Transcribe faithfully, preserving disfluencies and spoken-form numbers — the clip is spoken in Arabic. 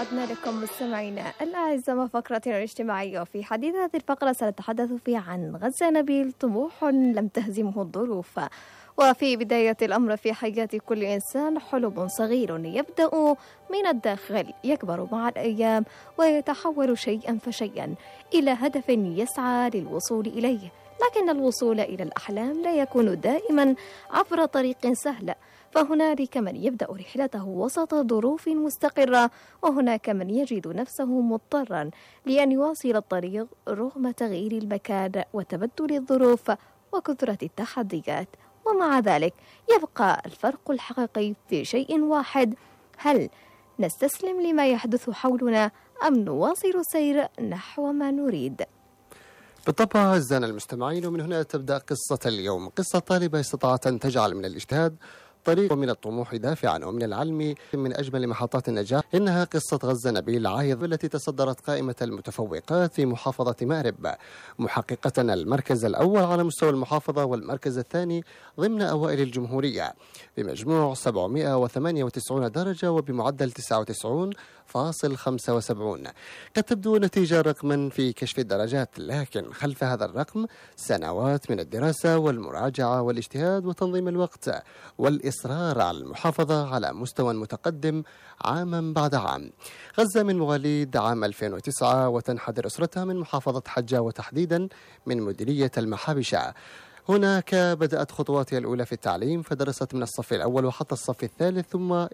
عدنا لكم مستمعينا الأعزاء مع فقرتنا الاجتماعية. وفي حديث هذه الفقرة سنتحدث فيها عن غزة نبيل، طموح لم تهزمه الظروف. وفي بداية الأمر في حياة كل إنسان حلم صغير يبدأ من الداخل، يكبر مع الأيام ويتحول شيئا فشيئا إلى هدف يسعى للوصول إليه. لكن الوصول إلى الأحلام لا يكون دائما عبر طريق سهل، فهنالك من يبدأ رحلته وسط ظروف مستقرة، وهناك من يجد نفسه مضطرا لأن يواصل الطريق رغم تغيير المكان وتبدل الظروف وكثرة التحديات. ومع ذلك يبقى الفرق الحقيقي في شيء واحد: هل نستسلم لما يحدث حولنا أم نواصل السير نحو ما نريد؟ بالطبع أعزائنا المستمعين، ومن هنا تبدأ قصة اليوم. قصة طالبة استطاعت أن تجعل من الاجتهاد طريق ومن الطموح دافعا، ومن العلم من أجمل محطات النجاح. إنها قصة غزة نبيل عايض التي تصدرت قائمة المتفوقات في محافظة مأرب، محققة المركز الأول على مستوى المحافظة والمركز الثاني ضمن أوائل الجمهورية بمجموع سبعمائة وثمانية وتسعين درجة وبمعدل تسعة وتسعين فاصل خمسة وسبعين. قد تبدو نتيجة رقما في كشف الدرجات، لكن خلف هذا الرقم سنوات من الدراسة والمراجعة والاجتهاد وتنظيم الوقت والإصرار على المحافظة على مستوى متقدم عاما بعد عام. غزة من مواليد عام ألفين وتسعة، وتنحدر أسرتها من محافظة حجة وتحديدا من مديرية المحابشة. هناك بدأت خطواتها الأولى في التعليم، فدرست من الصف الأول وحتى الصف الثالث، ثم